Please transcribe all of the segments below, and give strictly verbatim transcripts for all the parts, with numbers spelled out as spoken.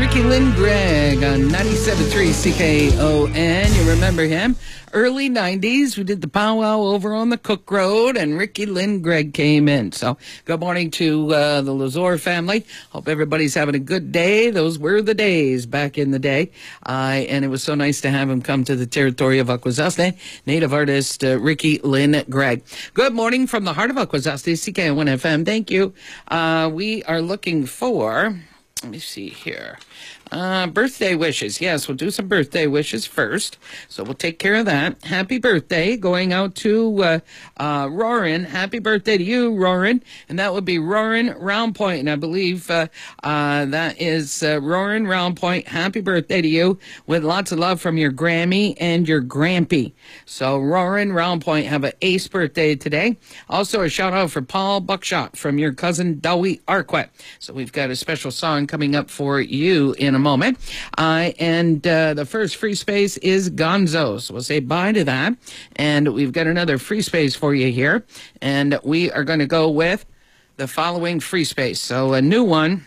Ricky Lynn Gregg on ninety-seven point three C K O N. You remember him? Early nineties, we did the powwow over on the Cook Road, and Ricky Lynn Gregg came in. So good morning to uh, the Lazor family. Hope everybody's having a good day. Those were the days back in the day. Uh, and it was so nice to have him come to the territory of Akwesasne. Native artist uh, Ricky Lynn Gregg. Good morning from the heart of Akwesasne, C K O N F M. Thank you. Uh, we are looking for... Let me see here. Uh, birthday wishes. Yes, we'll do some birthday wishes first. So we'll take care of that. Happy birthday going out to uh, uh, Rorin. Happy birthday to you, Rorin. And that would be Rorin Round Point. And I believe uh, uh, that is uh, Rorin Round Point. Happy birthday to you with lots of love from your Grammy and your Grampy. So Rorin Round Point, have an ace birthday today. Also a shout out for Paul Buckshot from your cousin Dowie Arquette. So we've got a special song coming up for you in a moment. Uh, and uh, the first free space is Gonzo. So we'll say bye to that. And we've got another free space for you here. And we are going to go with the following free space. So a new one.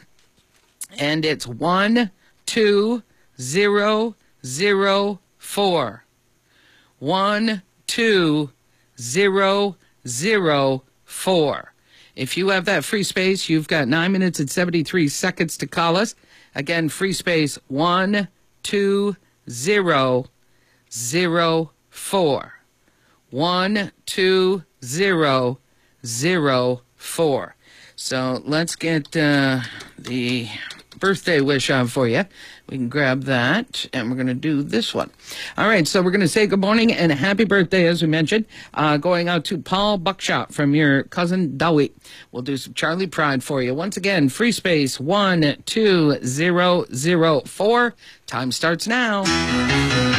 And it's one, two, zero, zero, four. One, two, zero, zero, four. If you have that free space, you've got nine minutes and seventy-three seconds to call us. Again, free space one, two, zero, zero, four. One, two, zero, zero, four. So let's get uh, the birthday wish on for you. We can grab that, and we're going to do this one. All right, so we're going to say good morning and happy birthday, as we mentioned, uh, going out to Paul Buckshot from your cousin Dowie. We'll do some Charlie Pride for you. Once again, free space one, two, zero, zero, four. Time starts now.